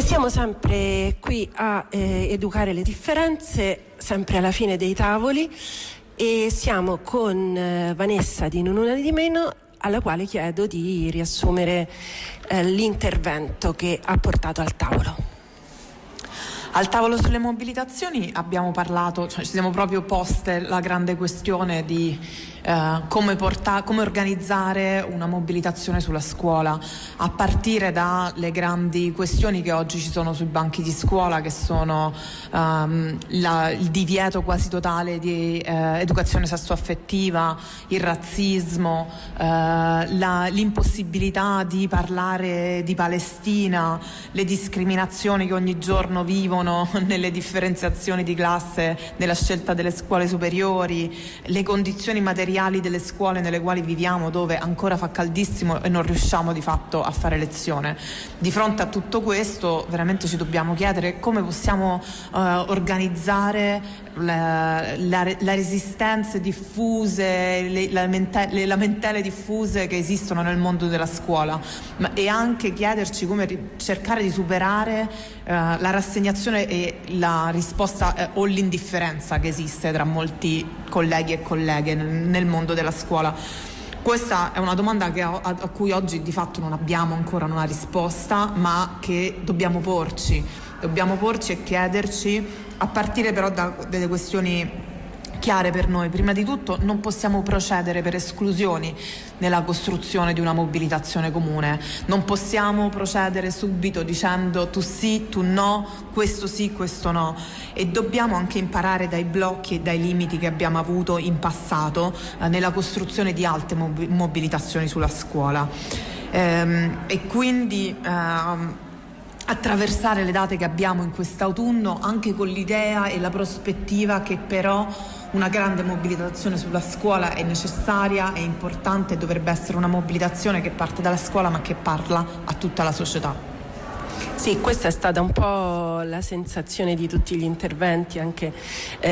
siamo sempre qui a educare le differenze, sempre alla fine dei tavoli, e siamo con Vanessa di Non Una di Meno, alla quale chiedo di riassumere l'intervento che ha portato al tavolo. Al tavolo sulle mobilitazioni abbiamo parlato, ci siamo proprio poste la grande questione di come organizzare una mobilitazione sulla scuola, a partire dalle grandi questioni che oggi ci sono sui banchi di scuola, che sono il divieto quasi totale di educazione sessuaffettiva, il razzismo, l'impossibilità di parlare di Palestina, le discriminazioni che ogni giorno vivono nelle differenziazioni di classe, nella scelta delle scuole superiori, le condizioni materiali delle scuole nelle quali viviamo, dove ancora fa caldissimo e non riusciamo di fatto a fare lezione. Di fronte a tutto questo veramente ci dobbiamo chiedere come possiamo organizzare le resistenze diffuse, le lamentele diffuse che esistono nel mondo della scuola, e anche chiederci come cercare di superare la rassegnazione e la risposta o l'indifferenza che esiste tra molti colleghi e colleghe nel mondo della scuola. Questa è una domanda a cui oggi di fatto non abbiamo ancora una risposta, ma che dobbiamo porci e chiederci, a partire però da delle questioni chiare per noi. Prima di tutto non possiamo procedere per esclusioni nella costruzione di una mobilitazione comune, non possiamo procedere subito dicendo tu sì, tu no, questo sì, questo no, e dobbiamo anche imparare dai blocchi e dai limiti che abbiamo avuto in passato nella costruzione di alte mobilitazioni sulla scuola, e quindi attraversare le date che abbiamo in quest'autunno anche con l'idea e la prospettiva che però una grande mobilitazione sulla scuola è necessaria, è importante, e dovrebbe essere una mobilitazione che parte dalla scuola ma che parla a tutta la società. Sì, questa è stata un po' la sensazione di tutti gli interventi, anche